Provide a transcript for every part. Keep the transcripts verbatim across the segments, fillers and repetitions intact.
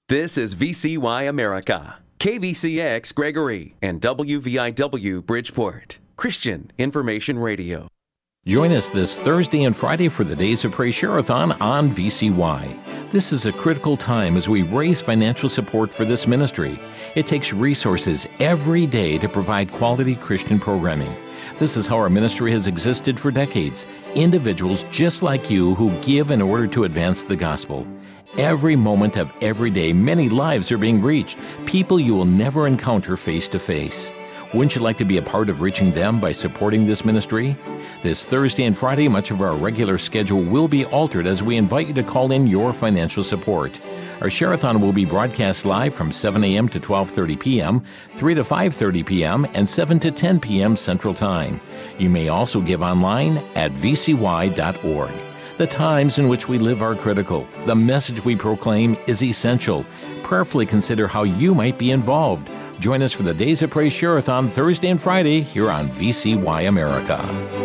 This is V C Y America, K V C X Gregory, and W V I W Bridgeport, Christian Information Radio. Join us this Thursday and Friday for the Days of Praise Share-a-thon on V C Y. This is a critical time as we raise financial support for this ministry. It takes resources every day to provide quality Christian programming. This is how our ministry has existed for decades. Individuals just like you who give in order to advance the gospel. Every moment of every day, many lives are being reached, people you will never encounter face to face. Wouldn't you like to be a part of reaching them by supporting this ministry? This Thursday and Friday, much of our regular schedule will be altered as we invite you to call in your financial support. Our Share-a-thon will be broadcast live from seven a.m. to twelve thirty p.m., three to five thirty p.m., and seven to ten p.m. Central Time. You may also give online at v c y dot org. The times in which we live are critical. The message we proclaim is essential. Prayerfully consider how you might be involved. Join us for the Days of Praise Share-a-thon Thursday and Friday here on V C Y America.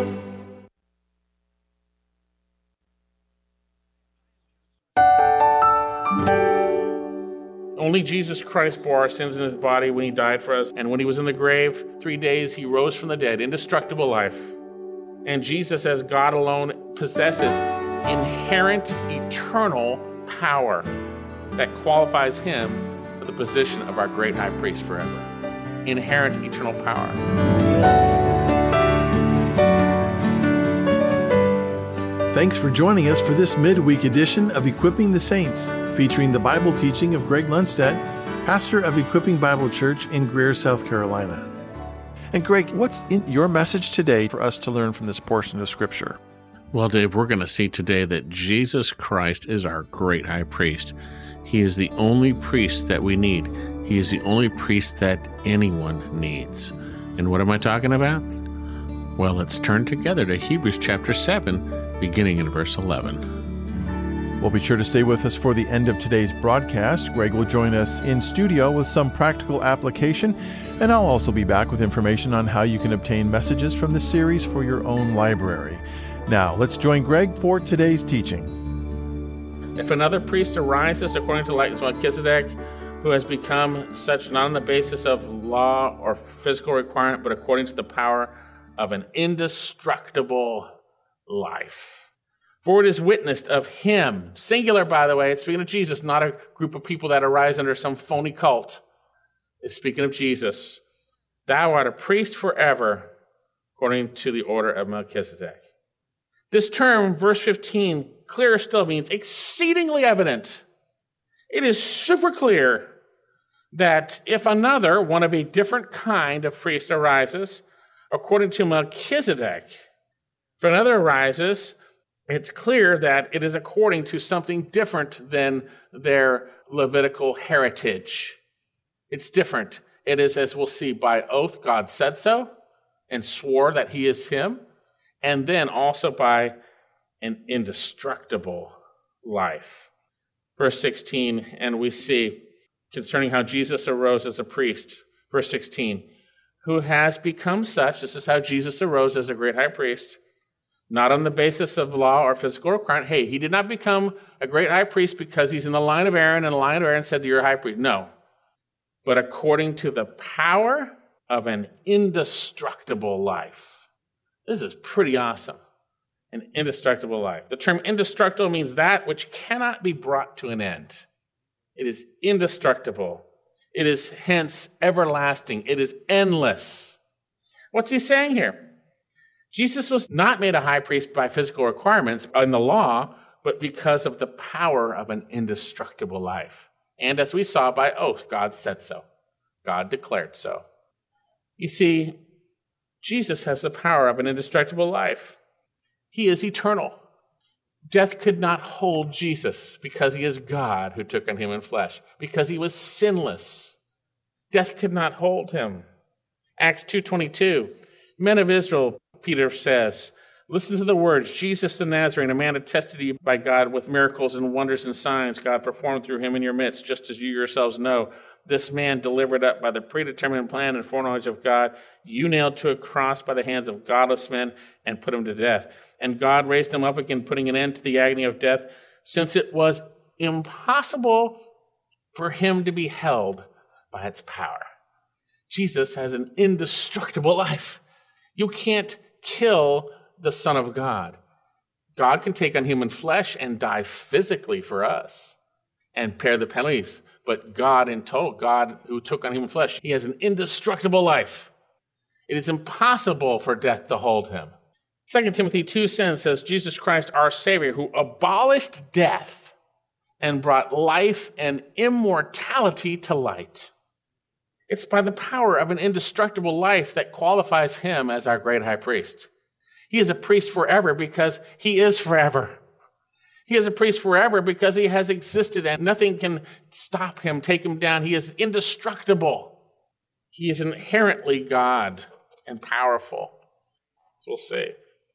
Only Jesus Christ bore our sins in his body when he died for us. And when he was in the grave, three days he rose from the dead, indestructible life. And Jesus, as God alone, possesses inherent eternal power that qualifies him for the position of our great high priest forever. Inherent eternal power. Thanks for joining us for this midweek edition of Equipping the Saints, featuring the Bible teaching of Greg Lundstedt, pastor of Equipping Bible Church in Greer, South Carolina. And Greg, what's in your message today for us to learn from this portion of Scripture? Well, Dave, we're going to see today that Jesus Christ is our great high priest. He is the only priest that we need. He is the only priest that anyone needs. And what am I talking about? Well, let's turn together to Hebrews chapter seven, beginning in verse eleven. Well, be sure to stay with us for the end of today's broadcast. Greg will join us in studio with some practical application, and I'll also be back with information on how you can obtain messages from the series for your own library. Now, let's join Greg for today's teaching. If another priest arises according to the likeness of Melchizedek, who has become such not on the basis of law or physical requirement, but according to the power of an indestructible life. For it is witnessed of him, singular by the way, it's speaking of Jesus, not a group of people that arise under some phony cult. It's speaking of Jesus. Thou art a priest forever, according to the order of Melchizedek. This term, verse fifteen, clearer still, means exceedingly evident. It is super clear that if another, one of a different kind of priest arises, according to Melchizedek, if another arises, it's clear that it is according to something different than their Levitical heritage. It's different. It is, as we'll see, by oath, God said so and swore that he is him, and then also by an indestructible life. Verse sixteen, and we see concerning how Jesus arose as a priest. Verse sixteen, who has become such, this is how Jesus arose as a great high priest, not on the basis of law or physical requirement. Hey, he did not become a great high priest because he's in the line of Aaron, and the line of Aaron said that you're a high priest. No. But according to the power of an indestructible life. This is pretty awesome. An indestructible life. The term indestructible means that which cannot be brought to an end. It is indestructible. It is hence everlasting. It is endless. What's he saying here? Jesus was not made a high priest by physical requirements in the law, but because of the power of an indestructible life. And as we saw by oath, God said so. God declared so. You see, Jesus has the power of an indestructible life. He is eternal. Death could not hold Jesus because he is God who took on human flesh, because he was sinless. Death could not hold him. Acts two twenty-two, men of Israel, Peter says, listen to the words, Jesus the Nazarene, a man attested to you by God with miracles and wonders and signs God performed through him in your midst, just as you yourselves know. This man delivered up by the predetermined plan and foreknowledge of God, you nailed to a cross by the hands of godless men and put him to death. And God raised him up again, putting an end to the agony of death, since it was impossible for him to be held by its power. Jesus has an indestructible life. You can't kill the Son of God. God can take on human flesh and die physically for us and bear the penalties. But God in total, God who took on human flesh, he has an indestructible life. It is impossible for death to hold him. Second Timothy two ten says, Jesus Christ, our Savior, who abolished death and brought life and immortality to light. It's by the power of an indestructible life that qualifies him as our great high priest. He is a priest forever because he is forever. He is a priest forever because he has existed and nothing can stop him, take him down. He is indestructible. He is inherently God and powerful. So we'll see.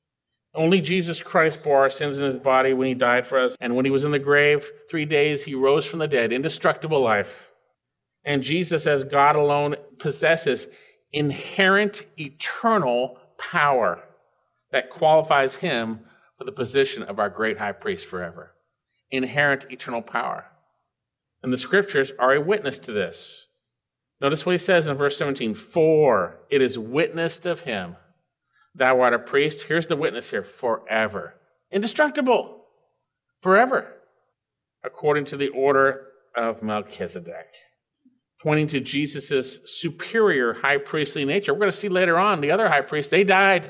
Only Jesus Christ bore our sins in his body when he died for us. And when he was in the grave, three days, he rose from the dead, indestructible life. And Jesus, as God alone, possesses inherent eternal power that qualifies him for the position of our great high priest forever. Inherent eternal power. And the scriptures are a witness to this. Notice what he says in verse seventeen. For it is witnessed of him, thou art a priest. Here's the witness here. Forever. Indestructible. Forever. According to the order of Melchizedek. Pointing to Jesus' superior high priestly nature. We're going to see later on the other high priests, they died.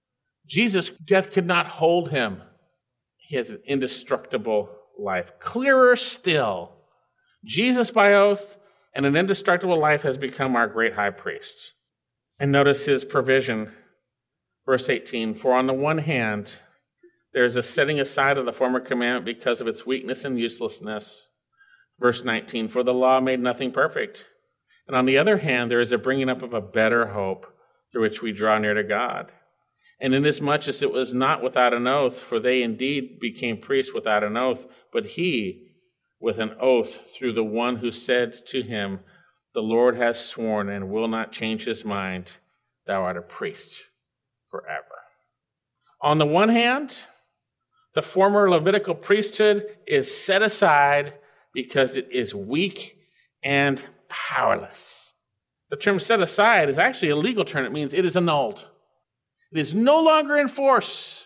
Jesus' death could not hold him. He has an indestructible life. Clearer still, Jesus by oath and an indestructible life has become our great high priest. And notice his provision. Verse eighteen, for on the one hand, there is a setting aside of the former commandment because of its weakness and uselessness. Verse nineteen, for the law made nothing perfect. And on the other hand, there is a bringing up of a better hope through which we draw near to God. And inasmuch as it was not without an oath, for they indeed became priests without an oath, but he with an oath through the one who said to him, the Lord has sworn and will not change his mind, thou art a priest forever. On the one hand, the former Levitical priesthood is set aside because it is weak and powerless. The term set aside is actually a legal term. It means it is annulled. It is no longer in force.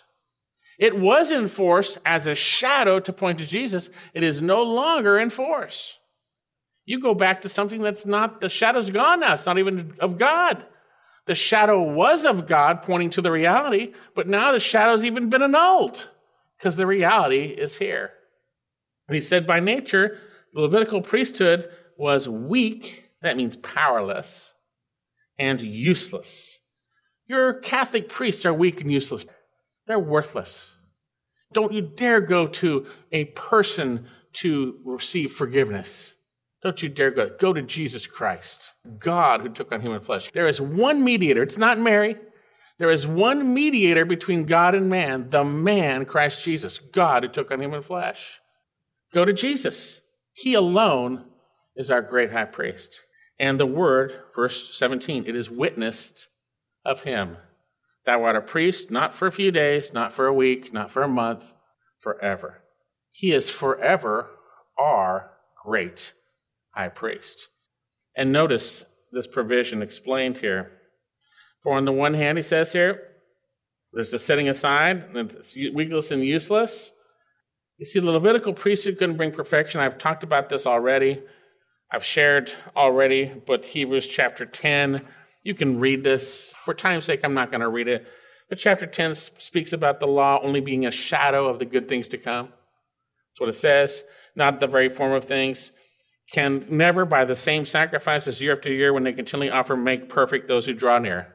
It was in force as a shadow to point to Jesus. It is no longer in force. You go back to something that's not, the shadow's gone now. It's not even of God. The shadow was of God, pointing to the reality, but now the shadow's even been annulled because the reality is here. And he said by nature, the Levitical priesthood was weak, that means powerless, and useless. Your Catholic priests are weak and useless. They're worthless. Don't you dare go to a person to receive forgiveness. Don't you dare go. Go to Jesus Christ, God who took on human flesh. There is one mediator. It's not Mary. There is one mediator between God and man, the man, Christ Jesus, God who took on human flesh. Go to Jesus. He alone is our great high priest. And the word, verse seventeen, it is witnessed of him. Thou art a priest, not for a few days, not for a week, not for a month, forever. He is forever our great high priest. And notice this provision explained here. For on the one hand, he says here, there's the setting aside, and it's weakless and useless. You see, the Levitical priesthood couldn't bring perfection. I've talked about this already. I've shared already, but Hebrews chapter ten, you can read this. For time's sake, I'm not going to read it. But chapter ten speaks about the law only being a shadow of the good things to come. That's what it says. Not the very form of things. Can never, by the same sacrifices year after year, when they continually offer, make perfect those who draw near.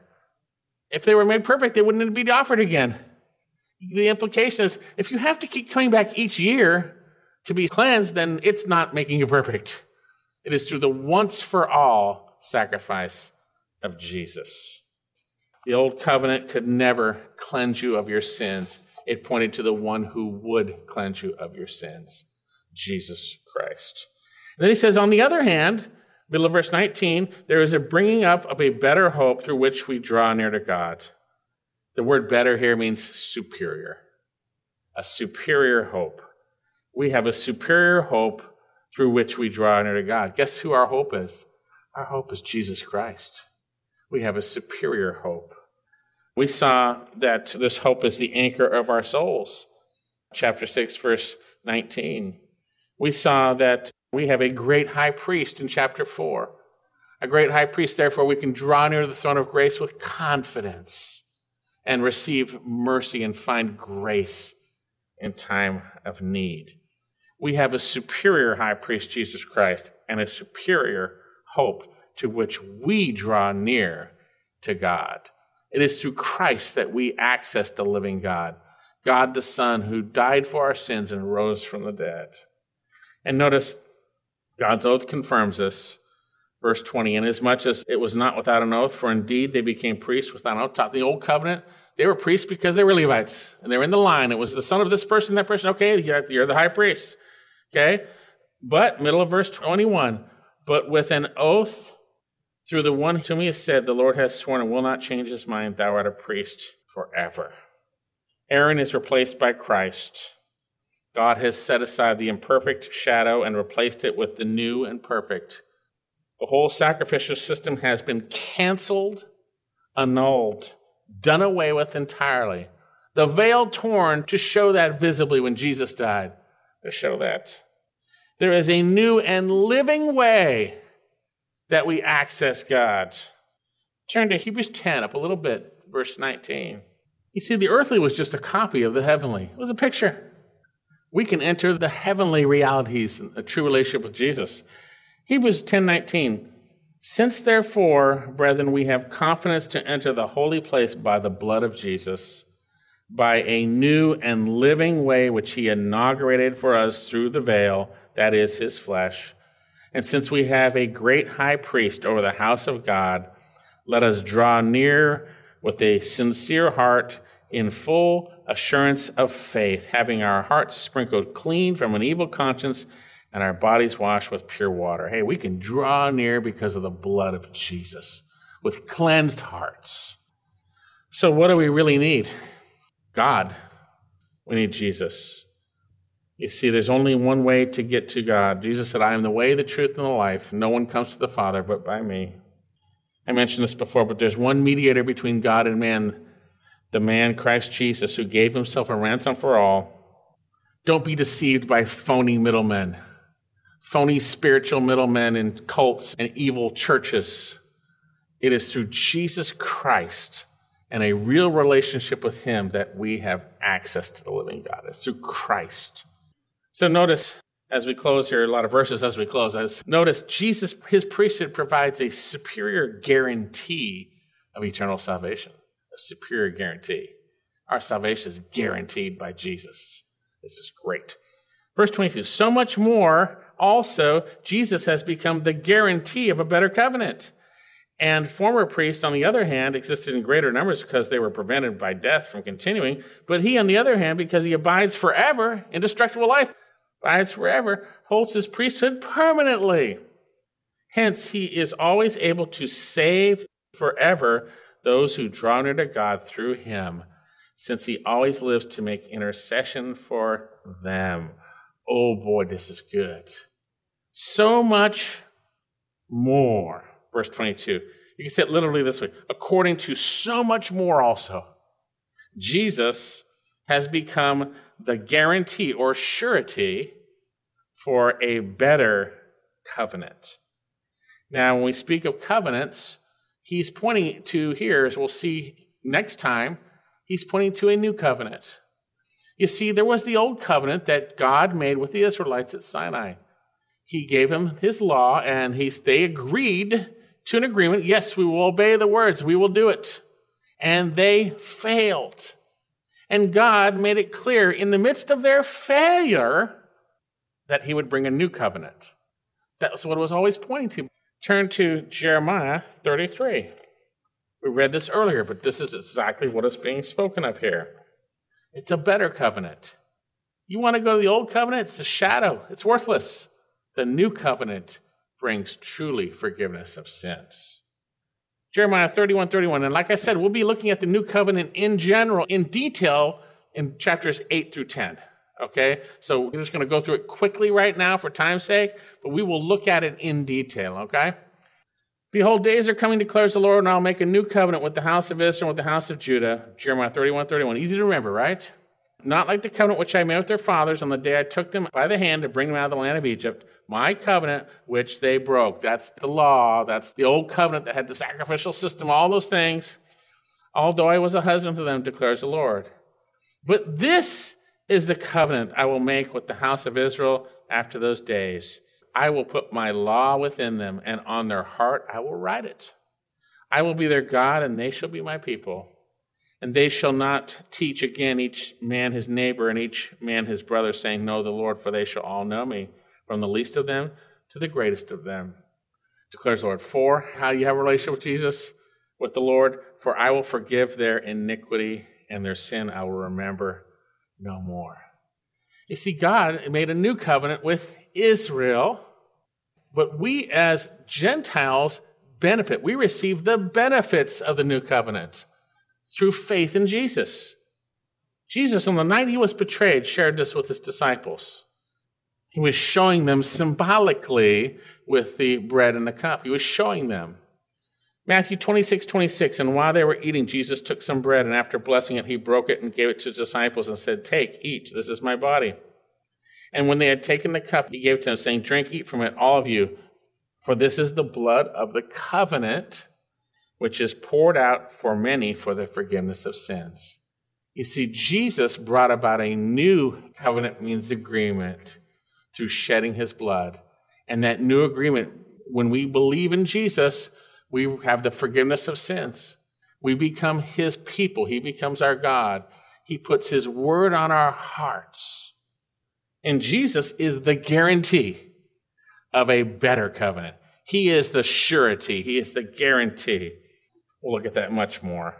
If they were made perfect, they wouldn't be offered again. The implication is, if you have to keep coming back each year to be cleansed, then it's not making you perfect. It is through the once-for-all sacrifice of Jesus. The old covenant could never cleanse you of your sins. It pointed to the one who would cleanse you of your sins, Jesus Christ. And then he says, on the other hand, middle of verse nineteen, there is a bringing up of a better hope through which we draw near to God. The word better here means superior. A superior hope. We have a superior hope through which we draw near to God. Guess who our hope is? Our hope is Jesus Christ. We have a superior hope. We saw that this hope is the anchor of our souls. Chapter six, verse nineteen. We saw that we have a great high priest in chapter four. A great high priest, therefore, we can draw near to the throne of grace with confidence and receive mercy and find grace in time of need. We have a superior high priest, Jesus Christ, and a superior hope to which we draw near to God. It is through Christ that we access the living God, God the Son, who died for our sins and rose from the dead. And notice, God's oath confirms this. Verse twenty, inasmuch as it was not without an oath, for indeed they became priests without an oath. Taught the old covenant, they were priests because they were Levites, and they were in the line. It was the son of this person, that person. Okay, you're the high priest. Okay, but middle of verse twenty-one, but with an oath through the one to me is said, the Lord has sworn and will not change his mind, thou art a priest forever. Aaron is replaced by Christ. God has set aside the imperfect shadow and replaced it with the new and perfect. The whole sacrificial system has been canceled, annulled, done away with entirely. The veil torn to show that visibly when Jesus died, to show that. There is a new and living way that we access God. Turn to Hebrews ten up a little bit, verse nineteen. You see, the earthly was just a copy of the heavenly. It was a picture. We can enter the heavenly realities in a true relationship with Jesus. Hebrews ten nineteen. Since therefore, brethren, we have confidence to enter the holy place by the blood of Jesus, by a new and living way which he inaugurated for us through the veil, that is his flesh. And since we have a great high priest over the house of God, let us draw near with a sincere heart in full assurance of faith, having our hearts sprinkled clean from an evil conscience and our bodies washed with pure water. Hey, we can draw near because of the blood of Jesus with cleansed hearts. So what do we really need? God. We need Jesus. You see, there's only one way to get to God. Jesus said, I am the way, the truth, and the life. No one comes to the Father but by me. I mentioned this before, but there's one mediator between God and man, the man Christ Jesus, who gave himself a ransom for all. Don't be deceived by phony middlemen, phony spiritual middlemen in cults and evil churches. It is through Jesus Christ and a real relationship with him that we have access to the living God. It's through Christ. So notice, as we close here, a lot of verses as we close, as notice Jesus, his priesthood provides a superior guarantee of eternal salvation. A superior guarantee. Our salvation is guaranteed by Jesus. This is great. Verse twenty-two, so much more also Jesus has become the guarantee of a better covenant. And former priests, on the other hand, existed in greater numbers because they were prevented by death from continuing. But he, on the other hand, because he abides forever, indestructible life, abides forever, holds his priesthood permanently. Hence, he is always able to save forever those who draw near to God through him, since he always lives to make intercession for them. Oh boy, this is good. So much more. Verse twenty-two. You can say it literally this way. According to so much more also, Jesus has become the guarantee or surety for a better covenant. Now, when we speak of covenants, he's pointing to here, as we'll see next time, he's pointing to a new covenant. You see, there was the old covenant that God made with the Israelites at Sinai. He gave them his law, and he, they agreed to an agreement. Yes, we will obey the words. We will do it. And they failed. And God made it clear in the midst of their failure that he would bring a new covenant. That was what it was always pointing to. Turn to Jeremiah thirty-three. We read this earlier, but this is exactly what is being spoken of here. It's a better covenant. You want to go to the old covenant? It's a shadow. It's worthless. The new covenant brings truly forgiveness of sins. Jeremiah thirty-one thirty-one. And like I said, we'll be looking at the new covenant in general, in detail, in chapters eight through ten Okay? So we're just going to go through it quickly right now for time's sake, but we will look at it in detail, okay? Behold, days are coming, declares the Lord, and I'll make a new covenant with the house of Israel and with the house of Judah. Jeremiah thirty-one thirty-one. Easy to remember, right? Not like the covenant which I made with their fathers on the day I took them by the hand to bring them out of the land of Egypt, my covenant which they broke. That's the law. That's the old covenant that had the sacrificial system, all those things. Although I was a husband to them, declares the Lord. But this is the covenant I will make with the house of Israel after those days. I will put my law within them, and on their heart I will write it. I will be their God, and they shall be my people. And they shall not teach again each man his neighbor and each man his brother, saying, Know the Lord, for they shall all know me, from the least of them to the greatest of them. Declares the Lord. For how you have a relationship with Jesus, with the Lord, for I will forgive their iniquity, and their sin I will remember no more. You see, God made a new covenant with Israel, but we as Gentiles benefit. We receive the benefits of the new covenant through faith in Jesus. Jesus, on the night he was betrayed, shared this with his disciples. He was showing them symbolically with the bread and the cup. He was showing them. Matthew twenty-six twenty-six, and while they were eating, Jesus took some bread, and after blessing it, he broke it and gave it to his disciples and said, Take, eat, this is my body. And when they had taken the cup, he gave it to them, saying, Drink, eat from it, all of you, for this is the blood of the covenant, which is poured out for many for the forgiveness of sins. You see, Jesus brought about a new covenant, means agreement, through shedding his blood. And that new agreement, when we believe in Jesus, we have the forgiveness of sins. We become his people. He becomes our God. He puts his word on our hearts. And Jesus is the guarantee of a better covenant. He is the surety. He is the guarantee. We'll look at that much more.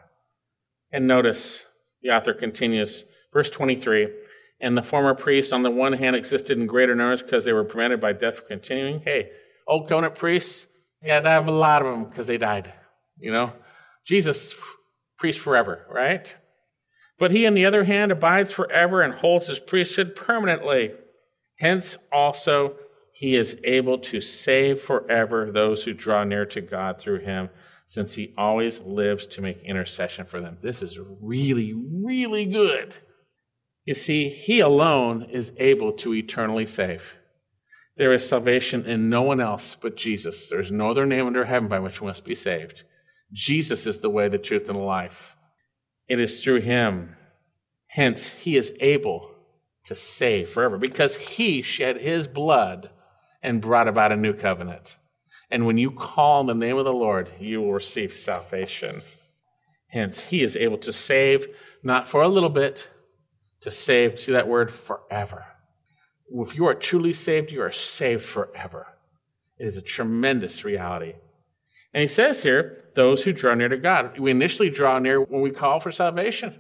And notice, the author continues, verse twenty-three, and the former priests on the one hand existed in greater numbers because they were prevented by death from continuing. Hey, old covenant priests, you had to have a lot of them because they died. You know, Jesus, priest forever, right? But he, on the other hand, abides forever and holds his priesthood permanently. Hence also he is able to save forever those who draw near to God through him, since he always lives to make intercession for them. This is really, really good. You see, he alone is able to eternally save. There is salvation in no one else but Jesus. There is no other name under heaven by which we must be saved. Jesus is the way, the truth, and the life. It is through him. Hence, he is able to save forever because he shed his blood and brought about a new covenant. And when you call on the name of the Lord, you will receive salvation. Hence, he is able to save, not for a little bit, to save, see that word, forever. If you are truly saved, you are saved forever. It is a tremendous reality. And he says here, those who draw near to God. We initially draw near when we call for salvation.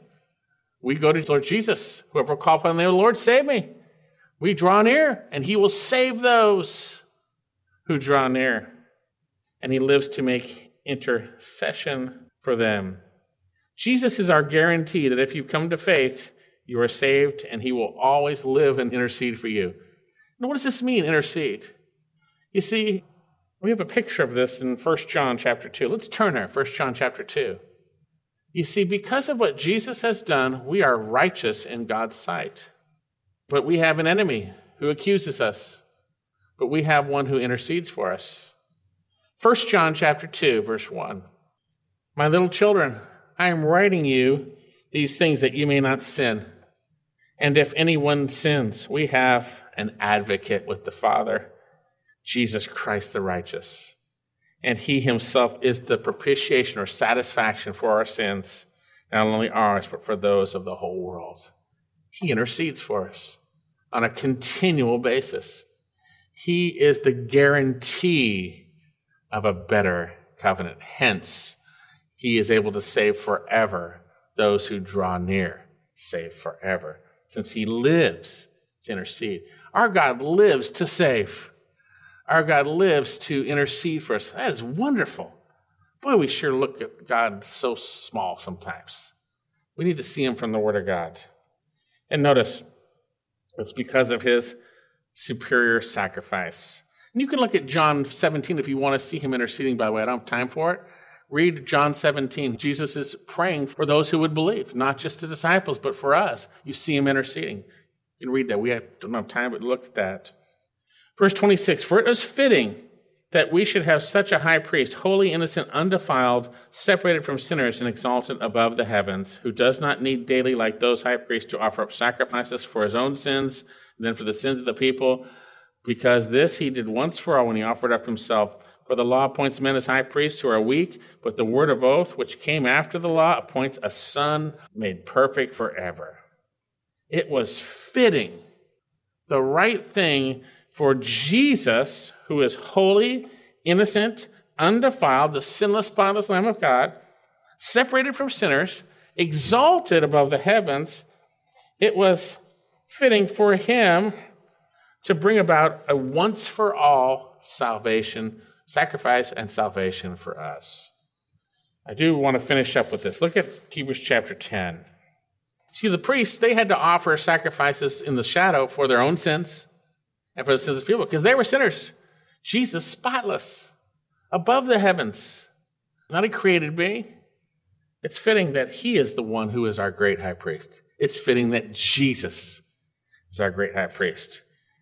We go to Lord Jesus. Whoever will call upon the name of the Lord, save me. We draw near, and he will save those who draw near. And he lives to make intercession for them. Jesus is our guarantee that if you come to faith, you are saved, and he will always live and intercede for you. Now, what does this mean, intercede? You see, we have a picture of this in First John chapter two. Let's turn there, First John chapter two. You see, because of what Jesus has done, we are righteous in God's sight. But we have an enemy who accuses us. But we have one who intercedes for us. First John chapter two, verse one. My little children, I am writing you these things that you may not sin. And if anyone sins, we have an advocate with the Father, Jesus Christ the righteous. And he himself is the propitiation or satisfaction for our sins, not only ours, but for those of the whole world. He intercedes for us on a continual basis. He is the guarantee of a better covenant. Hence, he is able to save forever those who draw near, save forever, since he lives to intercede. Our God lives to save. Our God lives to intercede for us. That is wonderful. Boy, we sure look at God so small sometimes. We need to see him from the Word of God. And notice, It's because of his superior sacrifice. And you can look at John seventeen if you want to see him interceding, by the way. I don't have time for it. Read John seventeen. Jesus is praying for those who would believe, not just the disciples, but for us. You see him interceding. You can read that. We don't have time, but look at that. Verse twenty-six, for it was fitting that we should have such a high priest, holy, innocent, undefiled, separated from sinners and exalted above the heavens, who does not need daily, like those high priests, to offer up sacrifices for his own sins and then for the sins of the people, because this he did once for all when he offered up himself. For the law appoints men as high priests who are weak, but the word of oath, which came after the law, appoints a son made perfect forever. It was fitting, the right thing for Jesus, who is holy, innocent, undefiled, the sinless, spotless Lamb of God, separated from sinners, exalted above the heavens. It was fitting for him to bring about a once-for-all salvation, sacrifice and salvation for us. I do want to finish up with this. Look at Hebrews chapter ten. See, the priests, they had to offer sacrifices in the shadow for their own sins and for the sins of people, because they were sinners. Jesus, spotless, above the heavens, not a created being. It's fitting that he is the one who is our great high priest. It's fitting that Jesus is our great high priest.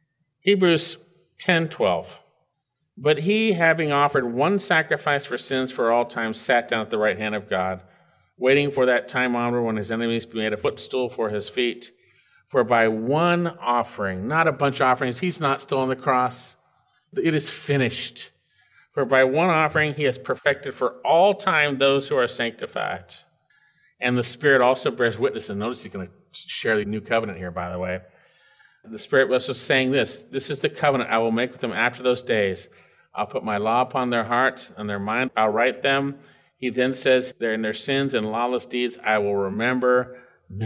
Hebrews ten twelve. But he, having offered one sacrifice for sins for all time, sat down at the right hand of God, waiting for that time onward when his enemies be made a footstool for his feet. For by one offering, not a bunch of offerings, he's not still on the cross. It is finished. For by one offering he has perfected for all time those who are sanctified. And the Spirit also bears witness. And notice he's going to share the new covenant here, by the way. The Spirit was just saying this. This is the covenant I will make with them after those days. I'll put my law upon their hearts and their mind. I'll write them. He then says, they're in their sins and lawless deeds, I will remember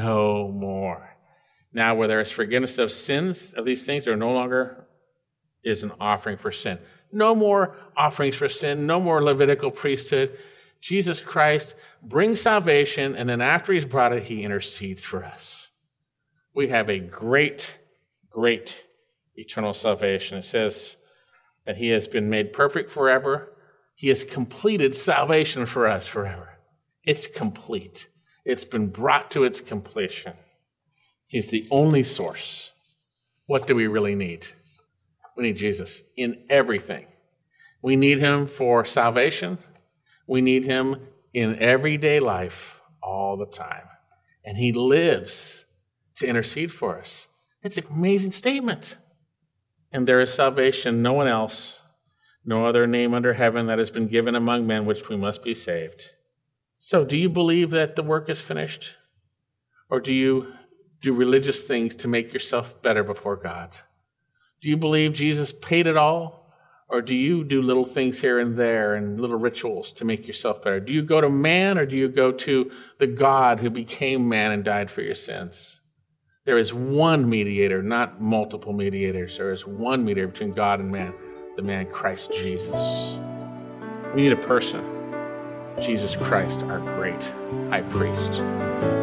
no more. Now, where there is forgiveness of sins of these things, there no longer is an offering for sin. No more offerings for sin. No more Levitical priesthood. Jesus Christ brings salvation, and then after he's brought it, he intercedes for us. We have a great, great eternal salvation. It says that he has been made perfect forever. He has completed salvation for us forever. It's complete. It's been brought to its completion. He's the only source. What do we really need? We need Jesus in everything. We need him for salvation. We need him in everyday life all the time. And he lives to intercede for us. It's an amazing statement. And there is salvation, no one else, no other name under heaven that has been given among men which we must be saved. So do you believe that the work is finished? Or do you do religious things to make yourself better before God? Do you believe Jesus paid it all? Or do you do little things here and there and little rituals to make yourself better? Do you go to man, or do you go to the God who became man and died for your sins? There is one mediator, not multiple mediators. There is one mediator between God and man, the man Christ Jesus. We need a person, Jesus Christ, our great high priest.